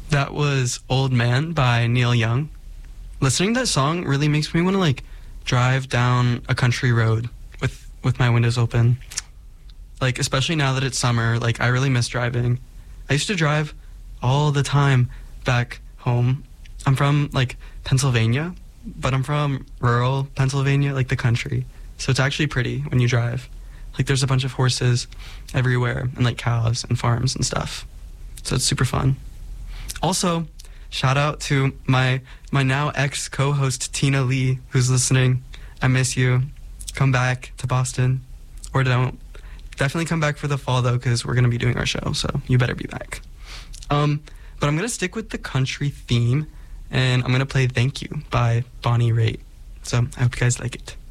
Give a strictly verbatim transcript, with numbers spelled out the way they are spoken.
That was Old Man by Neil Young. Listening to that song really makes me want to like drive down a country road with with my windows open. Like, especially now that it's summer, like I really miss driving. I used to drive all the time back home. I'm from like Pennsylvania, but I'm from rural Pennsylvania, like the country. So it's actually pretty when you drive. Like there's a bunch of horses everywhere and like cows and farms and stuff. So it's super fun. Also, shout out to my my now ex co-host Tina Lee, who's listening. I miss you. Come back to Boston, or don't. Definitely come back for the fall though, because we're gonna be doing our show, so you better be back. Um, but I'm gonna stick with the country theme, and I'm gonna play "Thank You" by Bonnie Raitt. So I hope you guys like it.